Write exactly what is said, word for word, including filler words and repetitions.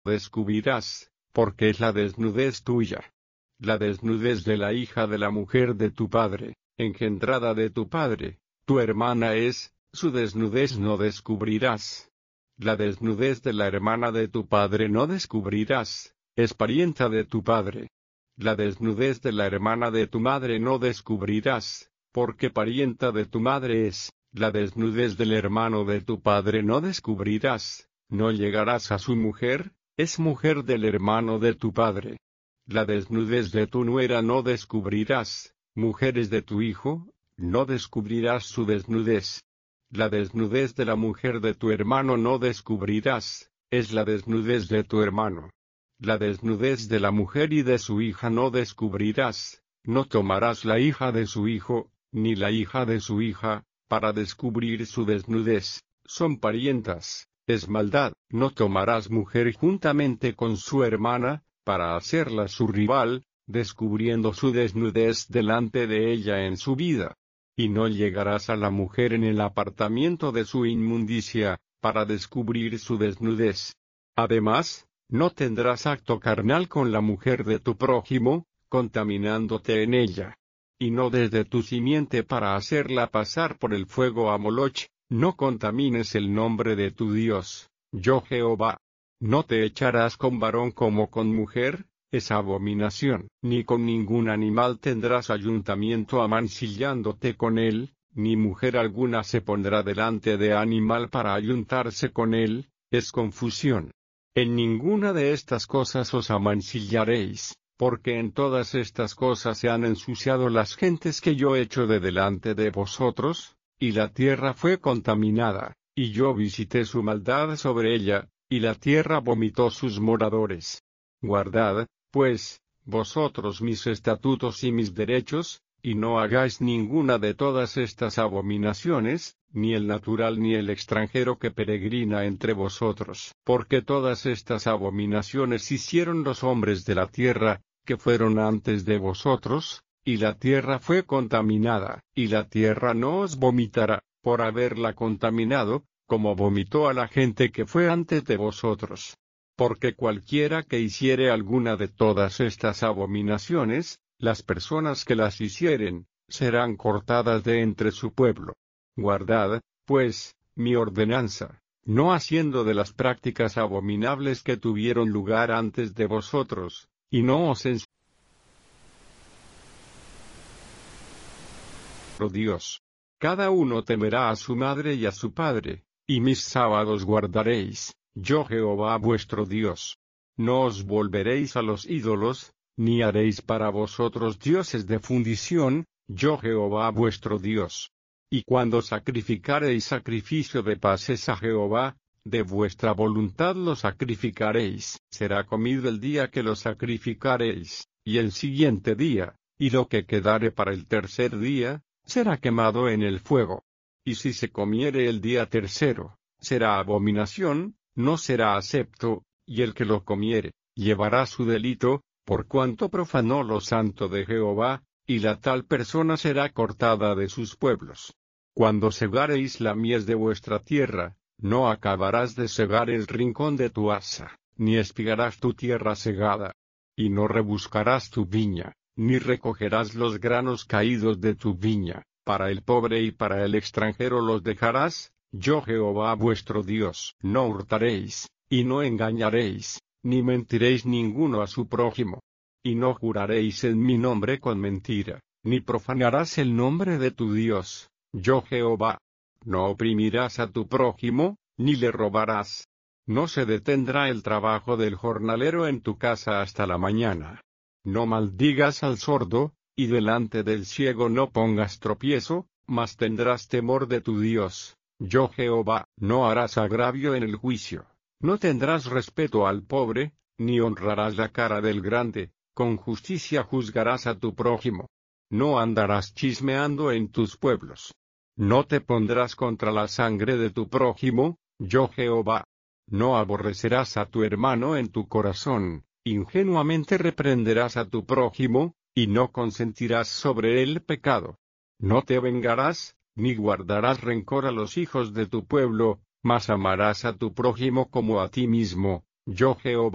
descubrirás, porque es la desnudez tuya. La desnudez de la hija de la mujer de tu padre, engendrada de tu padre, tu hermana es, su desnudez no descubrirás. La desnudez de la hermana de tu padre no descubrirás, es parienta de tu padre. La desnudez de la hermana de tu madre no descubrirás, porque parienta de tu madre es. La desnudez del hermano de tu padre no descubrirás, no llegarás a su mujer, es mujer del hermano de tu padre. La desnudez de tu nuera no descubrirás, mujeres de tu hijo, no descubrirás su desnudez. La desnudez de la mujer de tu hermano no descubrirás, es la desnudez de tu hermano. La desnudez de la mujer y de su hija no descubrirás, no tomarás la hija de su hijo, ni la hija de su hija, para descubrir su desnudez, son parientas, es maldad. No tomarás mujer juntamente con su hermana, para hacerla su rival, descubriendo su desnudez delante de ella en su vida. Y no llegarás a la mujer en el apartamiento de su inmundicia, para descubrir su desnudez. Además, no tendrás acto carnal con la mujer de tu prójimo, contaminándote en ella. Y no desde tu simiente para hacerla pasar por el fuego a Moloch, no contamines el nombre de tu Dios, yo Jehová. No te echarás con varón como con mujer, es abominación. Ni con ningún animal tendrás ayuntamiento amancillándote con él, ni mujer alguna se pondrá delante de animal para ayuntarse con él, es confusión. En ninguna de estas cosas os amancillaréis, porque en todas estas cosas se han ensuciado las gentes que yo echo de delante de vosotros, y la tierra fue contaminada, y yo visité su maldad sobre ella, y la tierra vomitó sus moradores. Guardad, pues, vosotros mis estatutos y mis derechos, y no hagáis ninguna de todas estas abominaciones, ni el natural ni el extranjero que peregrina entre vosotros. Porque todas estas abominaciones hicieron los hombres de la tierra, que fueron antes de vosotros, y la tierra fue contaminada, y la tierra no os vomitará, por haberla contaminado, como vomitó a la gente que fue antes de vosotros. Porque cualquiera que hiciere alguna de todas estas abominaciones, las personas que las hicieren, serán cortadas de entre su pueblo. Guardad, pues, mi ordenanza, no haciendo de las prácticas abominables que tuvieron lugar antes de vosotros, y no os enseñéis. Dios. Cada uno temerá a su madre y a su padre, y mis sábados guardaréis, yo Jehová vuestro Dios. No os volveréis a los ídolos, ni haréis para vosotros dioses de fundición, yo Jehová vuestro Dios. Y cuando sacrificareis sacrificio de paces a Jehová, de vuestra voluntad lo sacrificaréis. Será comido el día que lo sacrificaréis, y el siguiente día, y lo que quedare para el tercer día, será quemado en el fuego. Y si se comiere el día tercero, será abominación, no será acepto, y el que lo comiere, llevará su delito, por cuanto profanó lo santo de Jehová, y la tal persona será cortada de sus pueblos. Cuando segareis la mies de vuestra tierra, no acabarás de segar el rincón de tu haza, ni espigarás tu tierra segada, y no rebuscarás tu viña, ni recogerás los granos caídos de tu viña, para el pobre y para el extranjero los dejarás, yo Jehová vuestro Dios. No hurtaréis, y no engañaréis, ni mentiréis ninguno a su prójimo. Y no juraréis en mi nombre con mentira, ni profanarás el nombre de tu Dios, yo Jehová. No oprimirás a tu prójimo, ni le robarás. No se detendrá el trabajo del jornalero en tu casa hasta la mañana. No maldigas al sordo, y delante del ciego no pongas tropiezo, mas tendrás temor de tu Dios, yo Jehová. No harás agravio en el juicio, no tendrás respeto al pobre, ni honrarás la cara del grande, con justicia juzgarás a tu prójimo. No andarás chismeando en tus pueblos. No te pondrás contra la sangre de tu prójimo, yo Jehová. No aborrecerás a tu hermano en tu corazón, ingenuamente reprenderás a tu prójimo, y no consentirás sobre él pecado. No te vengarás, ni guardarás rencor a los hijos de tu pueblo, mas amarás a tu prójimo como a ti mismo, yo Jehová.